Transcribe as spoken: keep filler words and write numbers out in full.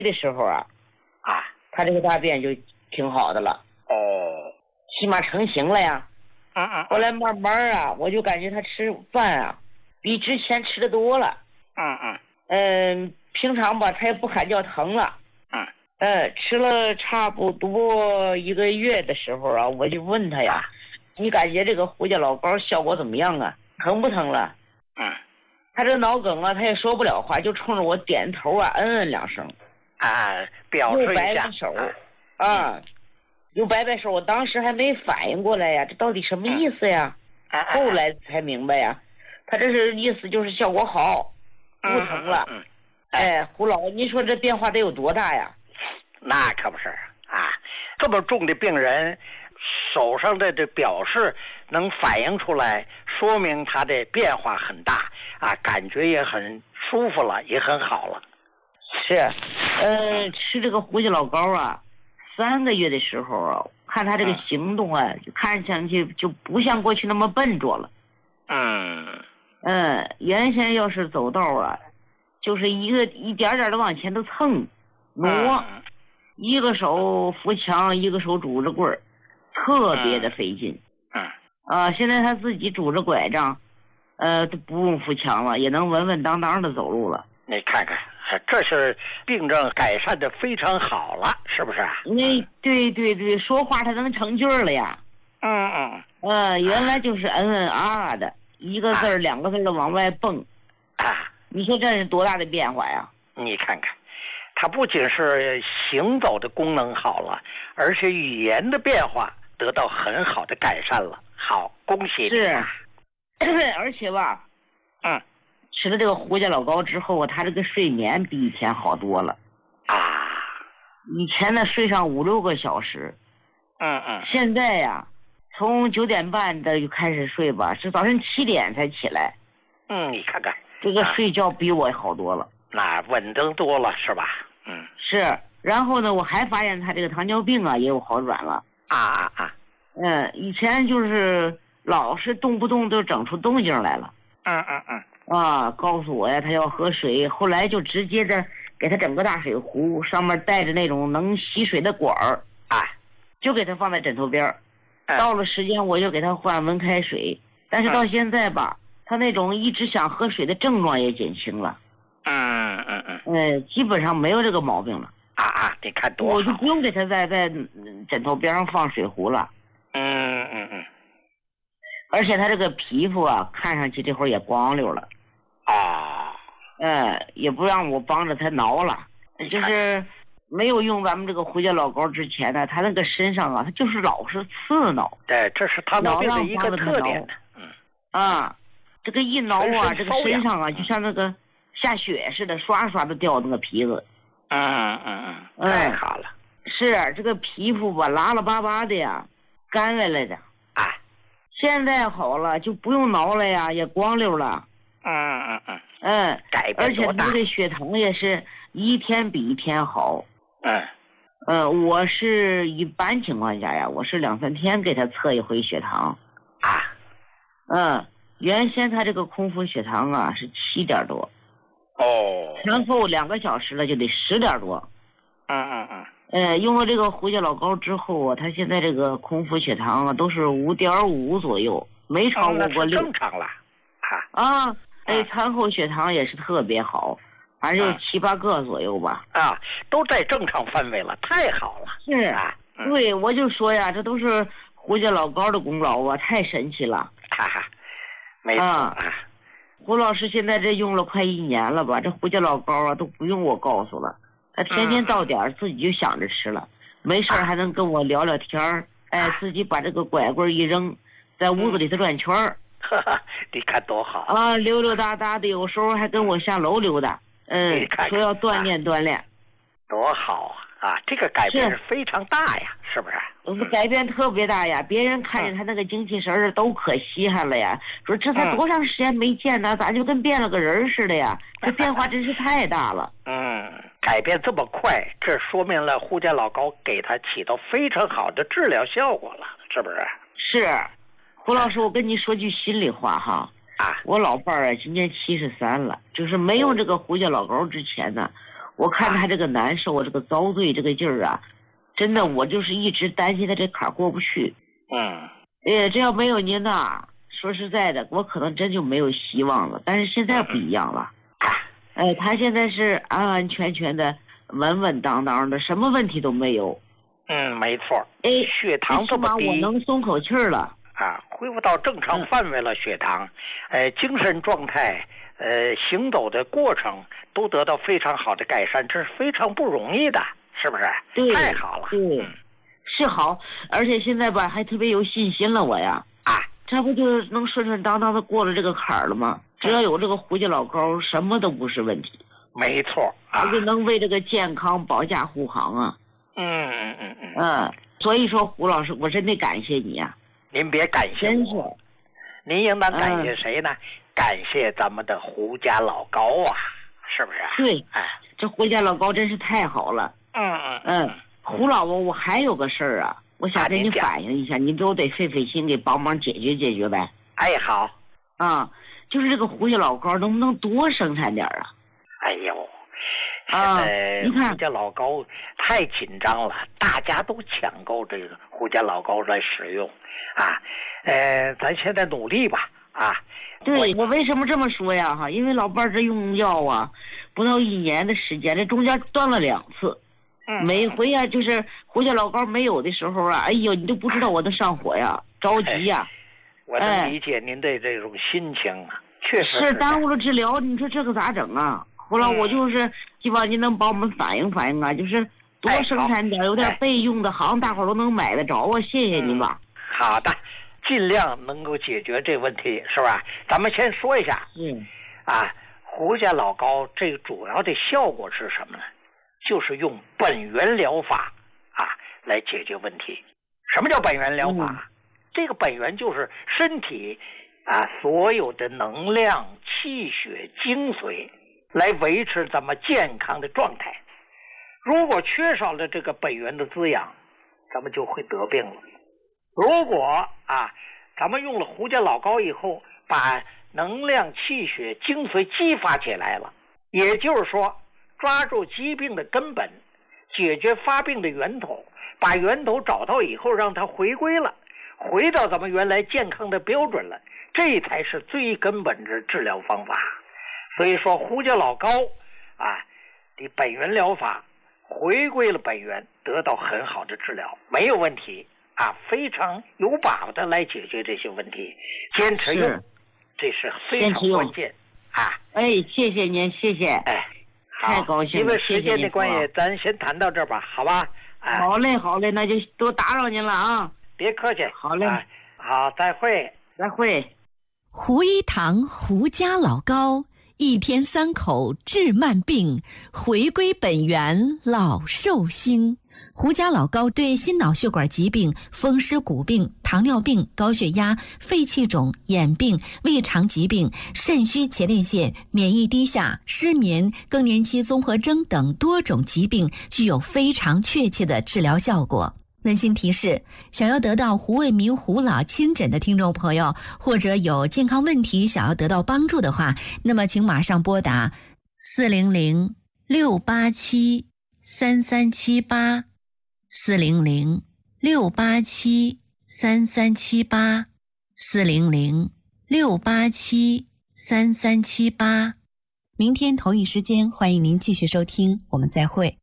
的时候啊， 啊， 他这个大便就挺好的了。 哦， 起码成型了呀。 嗯嗯， 后来慢慢啊，我就感觉他吃饭啊，比之前吃的多了。 嗯嗯嗯，平常吧，他也不喊叫疼了。 嗯， 呃，吃了差不多一个月的时候啊，我就问他呀，你感觉这个胡家老膏效果怎么样啊？疼不疼了？ 嗯， 他这脑梗啊，他也说不了话，就冲着我点头啊，嗯嗯两声。 啊，表示又一下摆摆手，啊，又摆摆手。我当时还没反应过来呀，这到底什么意思呀？ 嗯、 后来才明白呀，他这是意思就是效果好，不疼了。 嗯嗯嗯、 哎，胡老，你说这变化得有多大呀？ 那可不是啊，这么重的病人，手上的这表示能反映出来，说明他的变化很大啊，感觉也很舒服了，也很好了。 是，呃，吃这个胡家老膏啊，三个月的时候啊，看他这个行动啊，就看上去就不像过去那么笨拙了。 嗯嗯，原先要是走道啊，就是一个一点点的往前头蹭挪、 嗯， 一个手扶墙，一个手拄着棍儿，特别的费劲。 嗯啊，现在他自己拄着拐杖，呃，都不用扶墙了，也能稳稳当当的走路了。 你看看，这是病症改善的非常好了，是不是？ 那对对对，说话他能成句儿了呀。 嗯嗯。 呃，原来就是嗯嗯啊啊的，一个字儿、啊、两个字的往外蹦。 啊， 你说这是多大的变化呀？ 你看看，他不仅是行走的功能好了，而且语言的变化得到很好的改善了。好，恭喜你。 是，而且吧， 嗯， 吃了这个胡家老膏之后啊，他这个睡眠比以前好多了。 啊， 以前呢睡上五六个小时。 嗯嗯。 现在呀，从九点半的就开始睡吧，是早晨七点才起来。 嗯，你看看， 这个睡觉比我好多了。 那稳当多了是吧？嗯， 是。然后呢，我还发现他这个糖尿病啊也有好转了。 啊啊啊！ 嗯，以前就是老是动不动就整出动静来了。 嗯嗯嗯。 啊，告诉我呀，他要喝水，后来就直接的给他整个大水壶，上面带着那种能吸水的管儿， 啊， 就给他放在枕头边儿。 嗯、 到了时间我就给他换温开水，但是到现在吧，嗯、他那种一直想喝水的症状也减轻了。 嗯嗯嗯。 呃，基本上没有这个毛病了。 啊啊，你看多好！ 我就不用给他在在枕头边上放水壶了。 嗯嗯嗯。 而且他这个皮肤啊，看上去这会儿也光溜了。 啊。 呃，也不让我帮着他挠了，就是没有用咱们这个胡家老膏之前呢，他那个身上啊，他就是老是刺挠。 对，这是糖尿病的一个特点。 嗯。啊，这个一挠啊，这个身上啊，就像那个下雪似的，刷刷的掉那个皮子。 嗯嗯嗯，太好了。 是这个皮肤吧，拉拉巴巴的呀，干来了的。 啊。 现在好了，就不用挠了呀，也光溜了。 嗯嗯嗯。 嗯， 改变多大？ 而且他的血糖也是一天比一天好。 嗯。 呃，我是一般情况下呀，我是两三天给他测一回血糖。 啊。 嗯，原先他这个空腹血糖啊是七点多。 哦。 然后两个小时了就得十点多。 嗯嗯嗯。 呃，用了这个胡家老膏之后啊，他现在这个空腹血糖啊都是五点五左右，没超过过六。 正常了。 啊。啊，哎，餐后血糖也是特别好，反正就七八个左右吧。 啊，都在正常范围了，太好了。 是啊。嗯、对，我就说呀，这都是胡家老膏的功劳啊，太神奇了。 哈哈，没错啊。 胡老师现在这用了快一年了吧？这胡家老膏啊都不用我告诉了，他天天到点儿自己就想着吃了，没事还能跟我聊聊天儿，哎，自己把这个拐棍一扔，在屋子里头转圈儿。 哈哈，你看多好啊！溜溜达达的，有时候还跟我下楼溜达，嗯，说要锻炼锻炼， 多好啊！啊，这个改变是非常大呀，是不是？ 嗯，改变特别大呀！别人看见他那个精气神儿都可稀罕了呀，说这才多长时间没见呢，咋就跟变了个人似的呀？这变化真是太大了。 嗯，改变这么快，这说明了胡家老膏给他起到非常好的治疗效果了，是不是？ 是。胡老师，我跟你说句心里话哈， 啊， 我老伴儿啊，今年七十三了，就是没用这个胡家老膏之前呢， 我看他这个难受，这个遭罪这个劲儿啊，真的我就是一直担心他这坎儿过不去。 嗯， 哎，这要没有您呐，说实在的，我可能真就没有希望了。但是现在不一样了，哎，他现在是安安全全的、稳稳当当的，什么问题都没有。 嗯，没错。 哎， 血糖这么低， 我能松口气儿了啊，恢复到正常范围了。血糖，呃，精神状态，呃，行走的过程都得到非常好的改善，这是非常不容易的，是不是？ 对， 太好了。 对，嗯、是好，而且现在吧还特别有信心了，我呀。 啊， 这不就能顺顺当当的过了这个坎儿了吗？只要有这个胡家老高，什么都不是问题。 没错啊， 我就能为这个健康保驾护航啊。 嗯嗯嗯嗯。 嗯，所以说胡老师，我真得感谢你呀、啊。 您别感谢我，您应当感谢谁呢？嗯、感谢咱们的胡家老高啊，是不是？ 对， 哎， 这胡家老高真是太好了。 嗯嗯嗯，胡老伯，我还有个事儿啊，我想跟你反映一下，你给我得费费心给帮忙解决解决呗。 哎，好。 啊，就是这个胡家老高能不能多生产点啊？ 哎呦， 啊，你看胡家老高太紧张了，大家都抢购这个胡家老高来使用，啊，呃，咱现在努力吧，啊。 对，我为什么这么说呀？哈，因为老伴儿这用药啊，不到一年的时间，这中间断了两次， 嗯， 每回啊，就是胡家老高没有的时候啊，哎呦，你都不知道我都上火呀，着急呀。 哎我能理解您的这种心情啊，哎、确实是耽误了治疗，你说这个咋整啊？后来我就是希望您能帮我们反映反映啊，就是多生产点， 哎、 有点备用的，好像大伙都能买得着啊。谢谢您吧、 嗯。好的，尽量能够解决这问题，是吧？咱们先说一下， 嗯， 啊，胡家老高这个主要的效果是什么呢？就是用本源疗法啊来解决问题。什么叫本源疗法？嗯、这个本源就是身体啊所有的能量、气血、精髓，来维持咱们健康的状态。如果缺少了这个本源的滋养，咱们就会得病了。如果啊，咱们用了胡家老高以后，把能量、气血、精髓激发起来了，也就是说，抓住疾病的根本，解决发病的源头，把源头找到以后，让它回归了，回到咱们原来健康的标准了，这才是最根本的治疗方法。所以说，胡家老高啊的本源疗法回归了本源，得到很好的治疗，没有问题啊，非常有把握的来解决这些问题，坚持用，这是非常关键啊！ 哎，谢谢您，谢谢， 哎， 太高兴了。 因为时间的关系，咱先谈到这儿吧，好吧？ 哎、好嘞，好嘞，那就多打扰您了啊！ 别客气， 好嘞， 啊、好，再会， 再会。 胡一堂胡家老高，一天三口治慢病，回归本源老寿星。胡家老高对心脑血管疾病、风湿骨病、糖尿病、高血压、肺气肿、眼病、胃肠疾病、肾虚前列腺、免疫低下、失眠、更年期综合征等多种疾病具有非常确切的治疗效果。温馨提示，想要得到胡卫民胡老亲诊的听众朋友，或者有健康问题想要得到帮助的话，那么请马上拨打四零零六八七三三七八四零零六八七三三七八四零零六八七三三七八。明天同一时间，欢迎您继续收听，我们再会。